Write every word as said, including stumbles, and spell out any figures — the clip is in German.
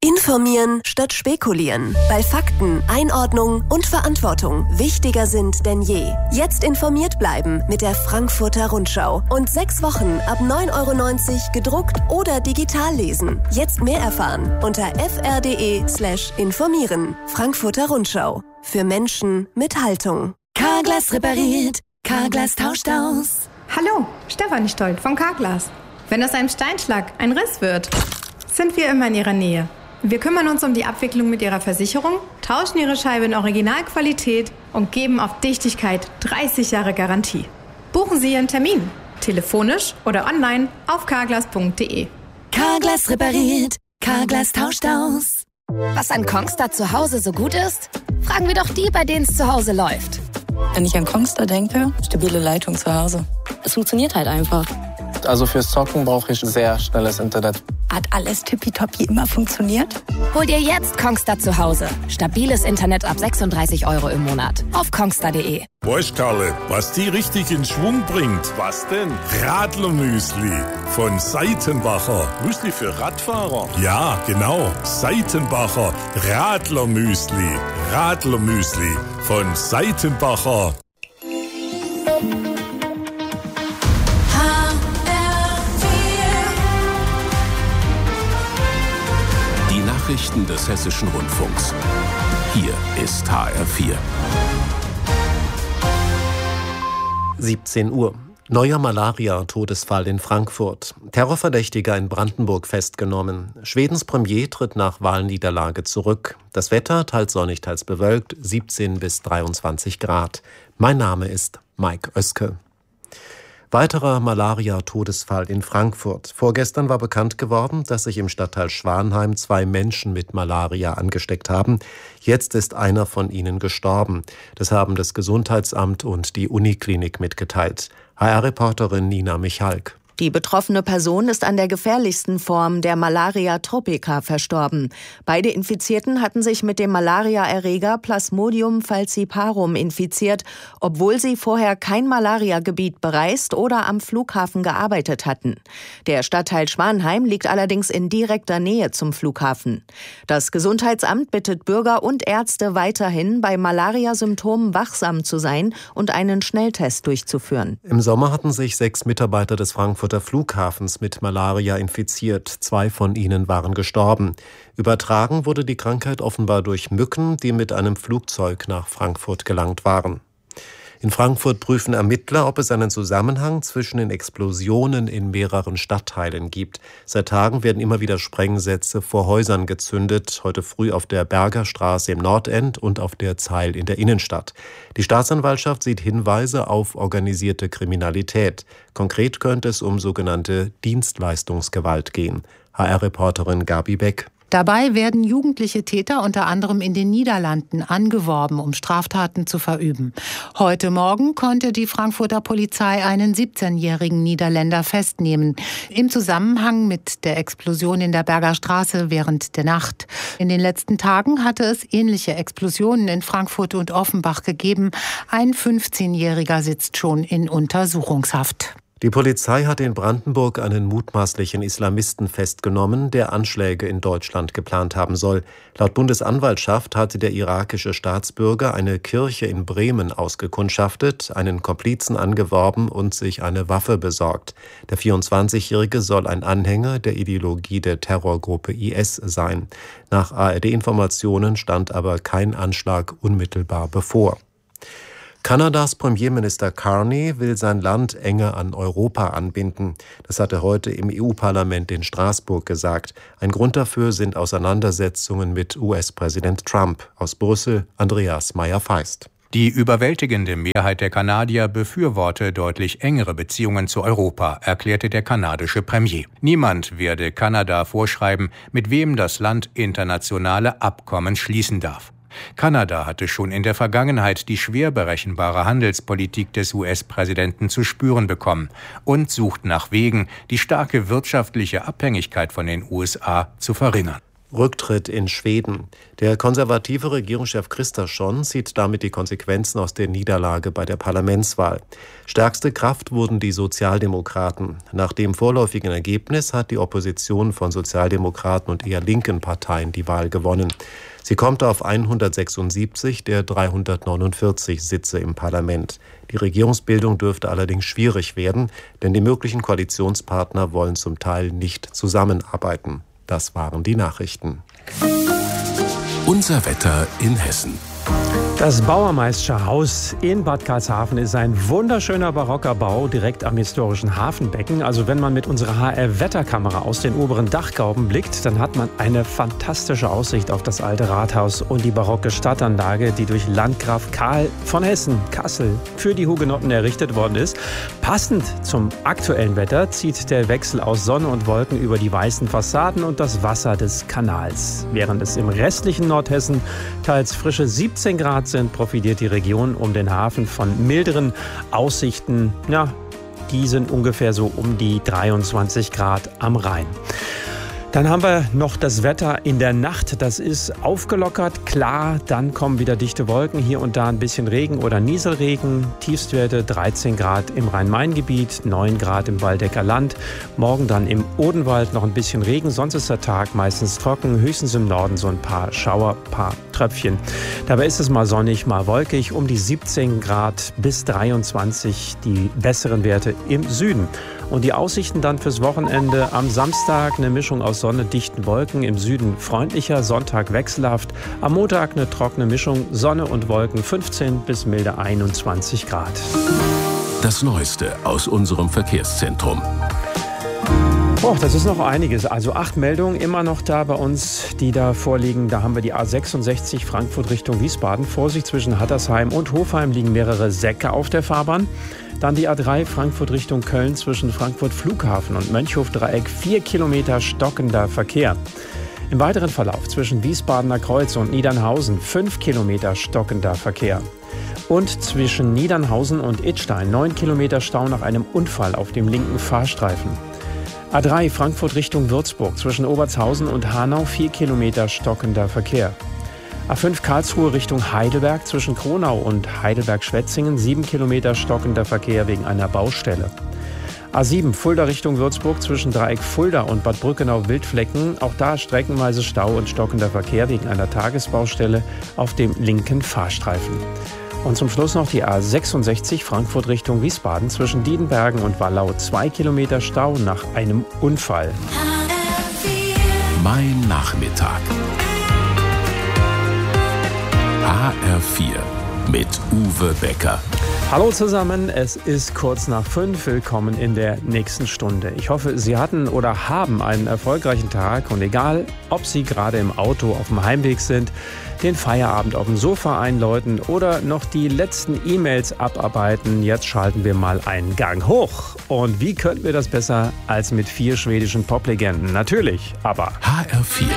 Informieren statt spekulieren. Weil Fakten, Einordnung und Verantwortung wichtiger sind denn je. Jetzt informiert bleiben mit der Frankfurter Rundschau. Und sechs Wochen ab neun Euro neunzig gedruckt oder digital lesen. Jetzt mehr erfahren unter f r.de slash informieren. Frankfurter Rundschau. Für Menschen mit Haltung. Carglass repariert. Carglass tauscht aus. Hallo, Stefanie Stolt von Carglass. Wenn aus einem Steinschlag ein Riss wird, sind wir immer in Ihrer Nähe. Wir kümmern uns um die Abwicklung mit Ihrer Versicherung, tauschen Ihre Scheibe in Originalqualität und geben auf Dichtigkeit dreißig Jahre Garantie. Buchen Sie Ihren Termin, telefonisch oder online auf carglass punkt de. Carglass repariert. Carglass tauscht aus. Was an Kongstar zu Hause so gut ist? Fragen wir doch die, bei denen es zu Hause läuft. Wenn ich an Kongstar denke, stabile Leitung zu Hause. Es funktioniert halt einfach. Also fürs Zocken brauche ich sehr schnelles Internet. Hat alles tippitoppi immer funktioniert? Hol dir jetzt Kongstar zu Hause. Stabiles Internet ab sechsunddreißig Euro im Monat. Auf kongstar punkt de. Weißt Karle, was die richtig in Schwung bringt? Was denn? Radlermüsli von Seitenbacher. Müsli für Radfahrer? Ja, genau. Seitenbacher Radlermüsli. Radlermüsli von Seitenbacher. Nachrichten des Hessischen Rundfunks. Hier ist H R vier. siebzehn Uhr. Neuer Malaria-Todesfall in Frankfurt. Terrorverdächtiger in Brandenburg festgenommen. Schwedens Premier tritt nach Wahlniederlage zurück. Das Wetter teils sonnig, teils bewölkt, siebzehn bis dreiundzwanzig Grad. Mein Name ist Mike Oeske. Weiterer Malaria-Todesfall in Frankfurt. Vorgestern war bekannt geworden, dass sich im Stadtteil Schwanheim zwei Menschen mit Malaria angesteckt haben. Jetzt ist einer von ihnen gestorben. Das haben das Gesundheitsamt und die Uniklinik mitgeteilt. H R-Reporterin Nina Michalk. Die betroffene Person ist an der gefährlichsten Form der Malaria tropica verstorben. Beide Infizierten hatten sich mit dem Malariaerreger Plasmodium falciparum infiziert, obwohl sie vorher kein Malariagebiet bereist oder am Flughafen gearbeitet hatten. Der Stadtteil Schwanheim liegt allerdings in direkter Nähe zum Flughafen. Das Gesundheitsamt bittet Bürger und Ärzte weiterhin, bei Malaria-Symptomen wachsam zu sein und einen Schnelltest durchzuführen. Im Sommer hatten sich sechs Mitarbeiter des Frankfurter Flughafens mit Malaria infiziert. Zwei von ihnen waren gestorben. Übertragen wurde die Krankheit offenbar durch Mücken, die mit einem Flugzeug nach Frankfurt gelangt waren. In Frankfurt prüfen Ermittler, ob es einen Zusammenhang zwischen den Explosionen in mehreren Stadtteilen gibt. Seit Tagen werden immer wieder Sprengsätze vor Häusern gezündet, heute früh auf der Bergerstraße im Nordend und auf der Zeil in der Innenstadt. Die Staatsanwaltschaft sieht Hinweise auf organisierte Kriminalität. Konkret könnte es um sogenannte Dienstleistungsgewalt gehen. H R-Reporterin Gabi Beck. Dabei werden jugendliche Täter unter anderem in den Niederlanden angeworben, um Straftaten zu verüben. Heute Morgen konnte die Frankfurter Polizei einen siebzehnjährigen Niederländer festnehmen, im Zusammenhang mit der Explosion in der Bergerstraße während der Nacht. In den letzten Tagen hatte es ähnliche Explosionen in Frankfurt und Offenbach gegeben. Ein fünfzehnjähriger sitzt schon in Untersuchungshaft. Die Polizei hat in Brandenburg einen mutmaßlichen Islamisten festgenommen, der Anschläge in Deutschland geplant haben soll. Laut Bundesanwaltschaft hatte der irakische Staatsbürger eine Kirche in Bremen ausgekundschaftet, einen Komplizen angeworben und sich eine Waffe besorgt. Der vierundzwanzigjährige soll ein Anhänger der Ideologie der Terrorgruppe I S sein. Nach A R D-Informationen stand aber kein Anschlag unmittelbar bevor. Kanadas Premierminister Carney will sein Land enger an Europa anbinden. Das hat er heute im E U-Parlament in Straßburg gesagt. Ein Grund dafür sind Auseinandersetzungen mit U S-Präsident Trump. Aus Brüssel, Andreas Meyer-Feist. Die überwältigende Mehrheit der Kanadier befürworte deutlich engere Beziehungen zu Europa, erklärte der kanadische Premier. Niemand werde Kanada vorschreiben, mit wem das Land internationale Abkommen schließen darf. Kanada hatte schon in der Vergangenheit die schwer berechenbare Handelspolitik des U S-Präsidenten zu spüren bekommen und sucht nach Wegen, die starke wirtschaftliche Abhängigkeit von den U S A zu verringern. Rücktritt in Schweden. Der konservative Regierungschef Kristersson sieht damit die Konsequenzen aus der Niederlage bei der Parlamentswahl. Stärkste Kraft wurden die Sozialdemokraten. Nach dem vorläufigen Ergebnis hat die Opposition von Sozialdemokraten und eher linken Parteien die Wahl gewonnen. Sie kommt auf hundertsechsundsiebzig der dreihundertneunundvierzig Sitze im Parlament. Die Regierungsbildung dürfte allerdings schwierig werden, denn die möglichen Koalitionspartner wollen zum Teil nicht zusammenarbeiten. Das waren die Nachrichten. Unser Wetter in Hessen. Das Bauermeistscher Haus in Bad Karlshafen ist ein wunderschöner barocker Bau direkt am historischen Hafenbecken. Also wenn man mit unserer H R-Wetterkamera aus den oberen Dachgauben blickt, dann hat man eine fantastische Aussicht auf das alte Rathaus und die barocke Stadtanlage, die durch Landgraf Karl von Hessen, Kassel, für die Hugenotten errichtet worden ist. Passend zum aktuellen Wetter zieht der Wechsel aus Sonne und Wolken über die weißen Fassaden und das Wasser des Kanals. Während es im restlichen Nordhessen teils frische siebzehn Grad sind, profitiert die Region um den Hafen von milderen Aussichten. Ja, die sind ungefähr so um die dreiundzwanzig Grad am Rhein. Dann haben wir noch das Wetter in der Nacht. Das ist aufgelockert, klar. Dann kommen wieder dichte Wolken, hier und da ein bisschen Regen oder Nieselregen. Tiefstwerte dreizehn Grad im Rhein-Main-Gebiet, neun Grad im Waldecker Land. Morgen dann im Odenwald noch ein bisschen Regen. Sonst ist der Tag meistens trocken. Höchstens im Norden so ein paar Schauer, paar Tröpfchen. Dabei ist es mal sonnig, mal wolkig. Um die siebzehn Grad bis dreiundzwanzig die besseren Werte im Süden. Und die Aussichten dann fürs Wochenende: am Samstag eine Mischung aus Sonne, dichten Wolken, im Süden freundlicher, Sonntag wechselhaft. Am Montag eine trockene Mischung, Sonne und Wolken, fünfzehn bis milde einundzwanzig Grad. Das Neueste aus unserem Verkehrszentrum. Oh, das ist noch einiges. Also acht Meldungen immer noch da bei uns, die da vorliegen. Da haben wir die A sechsundsechzig Frankfurt Richtung Wiesbaden. Vorsicht, zwischen Hattersheim und Hofheim liegen mehrere Säcke auf der Fahrbahn. Dann die A drei Frankfurt Richtung Köln zwischen Frankfurt Flughafen und Mönchhof-Dreieck. Vier Kilometer stockender Verkehr. Im weiteren Verlauf zwischen Wiesbadener Kreuz und Niedernhausen fünf Kilometer stockender Verkehr. Und zwischen Niedernhausen und Idstein neun Kilometer Stau nach einem Unfall auf dem linken Fahrstreifen. A drei Frankfurt Richtung Würzburg zwischen Obertshausen und Hanau vier Kilometer stockender Verkehr. A fünf Karlsruhe Richtung Heidelberg zwischen Kronau und Heidelberg-Schwetzingen sieben Kilometer stockender Verkehr wegen einer Baustelle. A sieben Fulda Richtung Würzburg zwischen Dreieck Fulda und Bad Brückenau-Wildflecken. Auch da streckenweise Stau und stockender Verkehr wegen einer Tagesbaustelle auf dem linken Fahrstreifen. Und zum Schluss noch die A sechsundsechzig Frankfurt Richtung Wiesbaden zwischen Diedenbergen und Wallau. Zwei Kilometer Stau nach einem Unfall. Mein Nachmittag. H R vier mit Uwe Becker. Hallo zusammen, es ist kurz nach fünf. Willkommen in der nächsten Stunde. Ich hoffe, Sie hatten oder haben einen erfolgreichen Tag und egal, ob Sie gerade im Auto auf dem Heimweg sind, den Feierabend auf dem Sofa einläuten oder noch die letzten E-Mails abarbeiten, jetzt schalten wir mal einen Gang hoch. Und wie könnten wir das besser als mit vier schwedischen Poplegenden? Natürlich, aber H R vier.